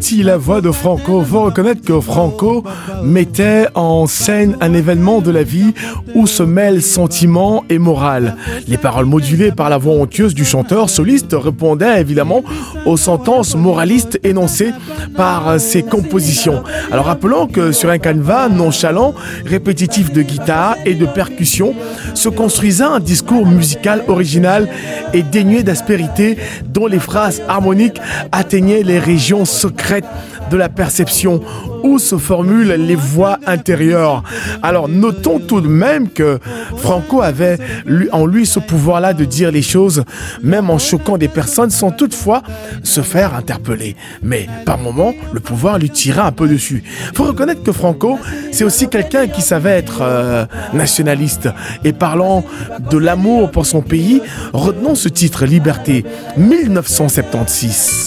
Voici la voix de Franco. Faut reconnaître que Franco mettait en scène un événement de la vie où se mêlent sentiment et morale. Les paroles modulées par la voix onctueuse du chanteur soliste répondaient évidemment aux sentences moralistes énoncées par ses compositions. Alors rappelons que sur un canevas nonchalant, répétitif de guitare et de percussion, se construisait un discours musical original et dénué d'aspérité dont les phrases harmoniques atteignaient les régions secrètes de la perception où se formulent les voix intérieures. Alors notons tout de même que Franco avait en lui ce pouvoir-là de dire les choses, même en choquant des personnes sans toutefois se faire interpeller. Mais par moments, le pouvoir lui tirait un peu dessus. Il faut reconnaître que Franco, c'est aussi quelqu'un qui savait être nationaliste. Et parlant de l'amour pour son pays, retenons ce titre, Liberté, 1976.